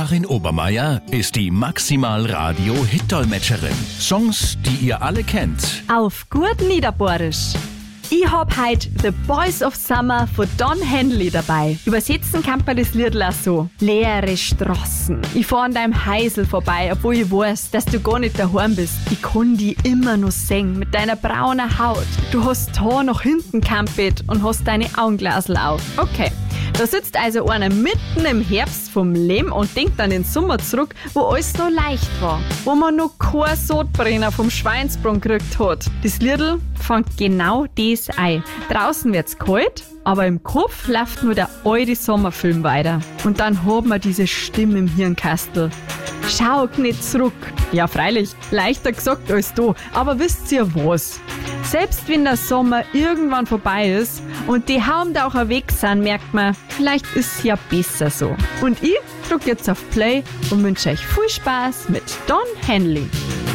Karin Obermeier ist die Maximal-Radio-Hit-Dolmetscherin. Songs, die ihr alle kennt. Auf gut Niederbohrisch. Ich hab heut The Boys of Summer von Don Henley dabei. Übersetzen kann man das Lied auch so. Leere Straßen. Ich fahr an deinem Heisel vorbei, obwohl ich weiß, dass du gar nicht daheim bist. Ich kann die immer noch sehen mit deiner braunen Haut. Du hast Haar nach hinten kampet und hast deine Augenglasel auf. Okay. Da sitzt also einer mitten im Herbst vom Leben und denkt an den Sommer zurück, wo alles noch leicht war. Wo man noch kein Sodbrenner vom Schweinsbrunn gekriegt hat. Das Liedl fängt genau das ein. Draußen wird's kalt, aber im Kopf läuft nur der alte Sommerfilm weiter. Und dann haben wir diese Stimme im Hirnkastel. Schau nicht zurück. Ja, freilich, leichter gesagt als du. Aber wisst ihr was? Selbst wenn der Sommer irgendwann vorbei ist und die Haumtaucher weg sind, merkt man, vielleicht ist es ja besser so. Und ich drück jetzt auf Play und wünsche euch viel Spaß mit Don Henley.